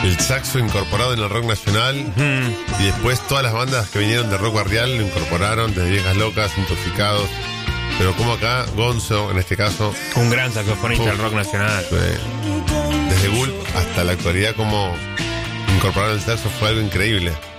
el saxo incorporado en el rock nacional. Y después todas las bandas que vinieron de rock barrial lo incorporaron, desde Viejas Locas, Intoxicados. Pero como acá, Gonzo, en este caso, Un gran saxofonista del rock nacional. desde Gulp hasta la actualidad, como incorporaron el saxo fue algo increíble.